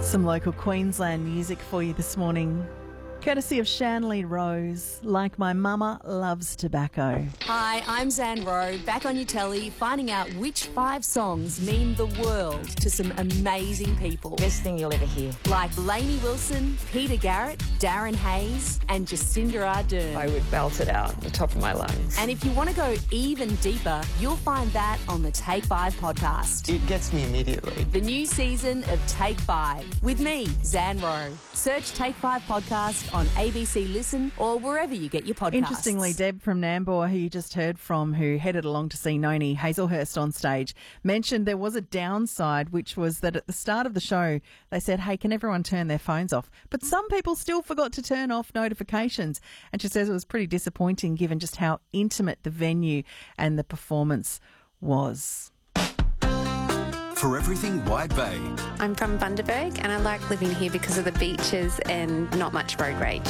Some local Queensland music for you this morning. Courtesy of Shanley Rose, Like My Mama Loves Tobacco. Hi, I'm Zan Rowe, back on your telly, finding out which 5 songs mean the world to some amazing people. Best thing you'll ever hear. Like Lainey Wilson, Peter Garrett, Darren Hayes and Jacinda Ardern. I would belt it out at the top of my lungs. And if you want to go even deeper, you'll find that on the Take 5 podcast. It gets me immediately. The new season of Take 5 with me, Zan Rowe. Search Take 5 podcast on ABC Listen or wherever you get your podcasts. Interestingly, Deb from Nambour, who you just heard from, who headed along to see Noni Hazelhurst on stage, mentioned there was a downside, which was that at the start of the show, they said, hey, can everyone turn their phones off? But some people still forgot to turn off notifications. And she says it was pretty disappointing given just how intimate the venue and the performance was. For everything Wide Bay. I'm from Bundaberg and I like living here because of the beaches and not much road rage.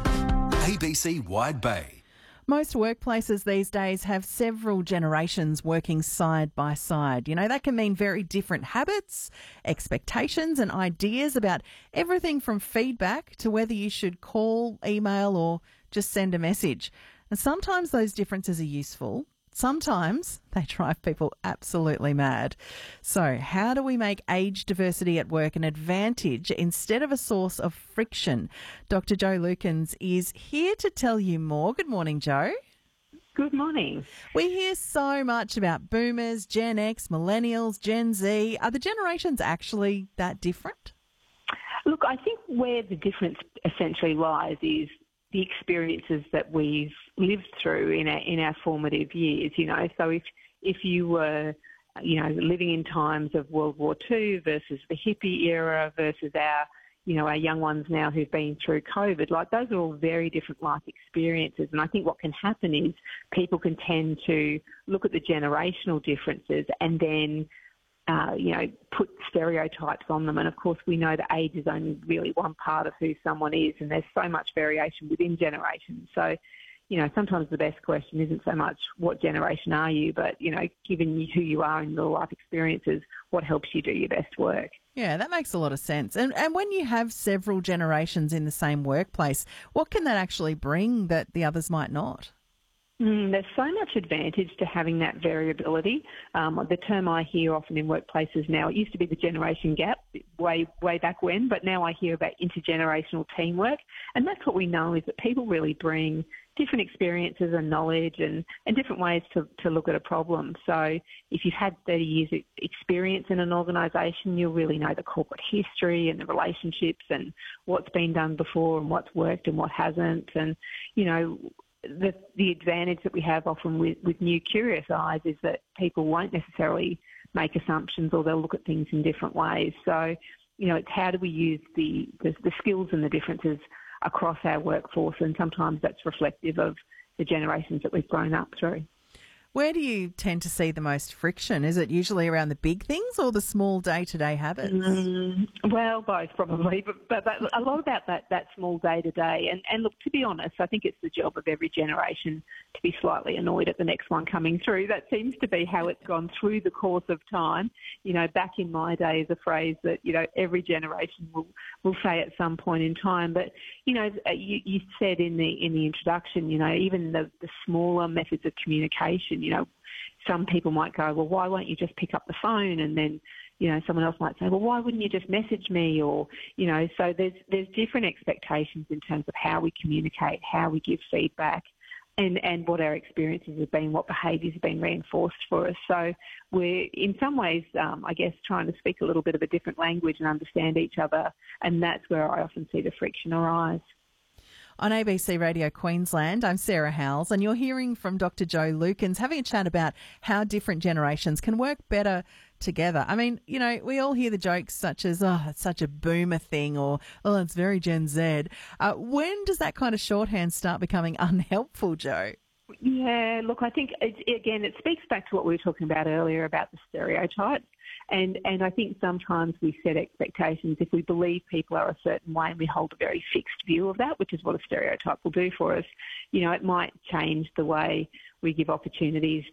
ABC Wide Bay. Most workplaces these days have several generations working side by side. You know, that can mean very different habits, expectations and ideas about everything from feedback to whether you should call, email or just send a message. And sometimes those differences are useful. Sometimes they drive people absolutely mad. So how do we make age diversity at work an advantage instead of a source of friction? Dr. Jo Lukens is here to tell you more. Good morning, Jo. Good morning. We hear so much about boomers, Gen X, millennials, Gen Z. Are the generations actually that different? Look, I think where the difference essentially lies is the experiences that we've lived through in our formative years, you know. So if you were, you know, living in times of World War II versus the hippie era versus our young ones now who've been through COVID, like those are all very different life experiences. And I think what can happen is people can tend to look at the generational differences and then put stereotypes on them. And of course, we know that age is only really one part of who someone is, and there's so much variation within generations. So, you know, sometimes the best question isn't so much what generation are you, but, you know, given who you are in your life experiences, what helps you do your best work. Yeah, that makes a lot of sense. And when you have several generations in the same workplace, what can that actually bring that the others might not? There's so much advantage to having that variability. The term I hear often in workplaces now, it used to be the generation gap way back when, but now I hear about intergenerational teamwork. And that's what we know is that people really bring different experiences and knowledge and different ways to look at a problem. So if you've had 30 years experience in an organisation, you'll really know the corporate history and the relationships and what's been done before and what's worked and what hasn't. And, you know, the advantage that we have often with new curious eyes is that people won't necessarily make assumptions or they'll look at things in different ways. So, you know, it's how do we use the skills and the differences across our workforce, and sometimes that's reflective of the generations that we've grown up through. Where do you tend to see the most friction? Is it usually around the big things or the small day-to-day habits? Well, both probably, but a lot about that small day-to-day. And look, to be honest, I think it's the job of every generation to be slightly annoyed at the next one coming through. That seems to be how it's gone through the course of time. You know, back in my day is a phrase that, you know, every generation will say at some point in time. But, you know, you said in the introduction, you know, even the smaller methods of communication, you know, some people might go, well, why won't you just pick up the phone? And then, you know, someone else might say, well, why wouldn't you just message me? Or, you know, so there's different expectations in terms of how we communicate, how we give feedback, and what our experiences have been, what behaviours have been reinforced for us. So we're, in some ways, I guess, trying to speak a little bit of a different language and understand each other, and that's where I often see the friction arise. On ABC Radio Queensland, I'm Sarah Howells, and you're hearing from Dr. Jo Lukens having a chat about how different generations can work better together. I mean, you know, we all hear the jokes such as, oh, it's such a boomer thing, or, oh, it's very Gen Z. When does that kind of shorthand start becoming unhelpful, Jo? Yeah, look, I think, it speaks back to what we were talking about earlier about the stereotypes. And I think sometimes we set expectations if we believe people are a certain way and we hold a very fixed view of that, which is what a stereotype will do for us. You know, it might change the way we give opportunities